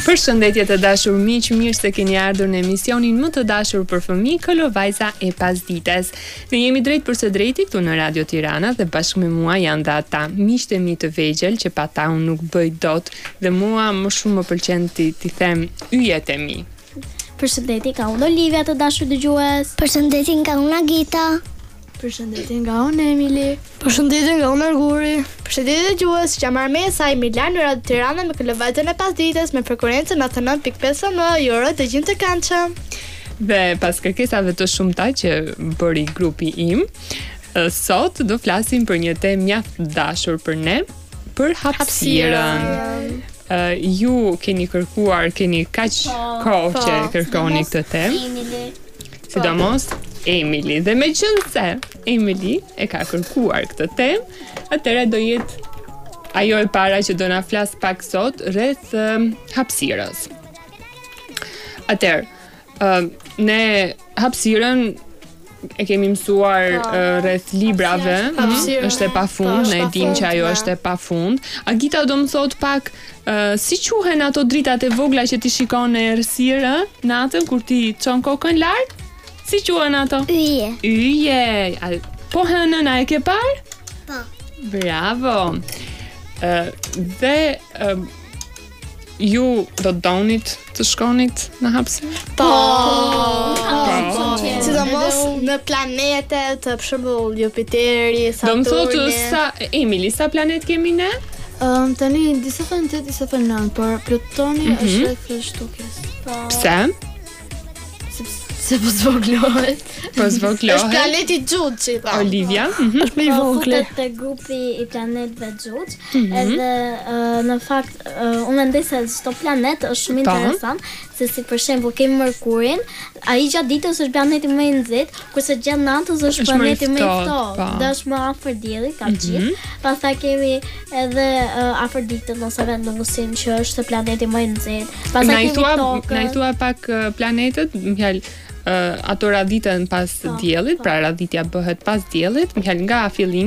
Përshëndetje të dashur miq, mirë se keni ardhur në emisionin më të dashur për fëmijë, Këlo vajza e pasdites. Ne jemi drejt për së drejti këtu në Radio Tirana dhe bashkë me mua janë dhe ata miqtë e mi të vegjël që pa ta unë nuk bëj dot dhe mua më shumë më pëlqen t'i them yjet e mi. Përshëndetje nga unë Olivia të dashur dëgjues. Përshëndetje nga unë Agita. Përshëndetje nga unë Emily. Përshëndetje nga unë Arguri. Përshëndetje dëgjues, jam Armesa, jemi live në Radio Tirana me Këlo vajzën e pasdites me frekuencën 99.5 FM, ju uroj dëgjim të këndshëm. Dhe pas kërkesave të shumta që bëri grupi im, sot do flasim për një temë mjaft dashur për ne, për hapësirën. Ju keni kërkuar, keni kaq kohë që kërkoni këtë temë. Sidomos Emily. Dhe me qënë se Emily e ka kërkuar këtë temë, atëre do jetë ajo e para që do na flas pak sot rreth hapësirës. Atëherë, ne hapësirën e kemi mësuar rreth librave, është e pafund, ne dim që ajo është e pafund. Agita do më thot pak si quhen ato dritat e vogla që ti shikon në errësirë natën kur ti çon kokën lart? Si quhen ato? Yje. Yje. Po hënën a e ke parë? Po. Bravo. Dhe ju do donit të shkonit në hapësirë? Po. Sidomos në planetet, për shembull Jupiteri, Saturni. Do më thotë Emily, sa planet kemi ne? Tani disa thënë 8, disa thënë 9, por Plutoni është rreth shtukjes. Pse? Se po zvoglohet. Është planeti Xhuxhi, po. Olivia? Është më i vogël. Futet te grupi i planetëve Xhuxh, edhe në fakt unë mendoj se çdo planet është shumë interesant, se si për shembull kemi Merkurin, ai gjatë ditës është planeti më i nxehtë, kurse gjatë natës është planeti më i ftohtë, dhe është më afër diellit, ka gjithë. Pastaj kemi edhe afër ditës ose Venusin që është planeti më i nxehtë. Pastaj kemi Tokën. Na i thua pak planetet, më fal. Ato radhiten pas diellit, pra radhitja bëhet pas diellit, më fal nga fillimi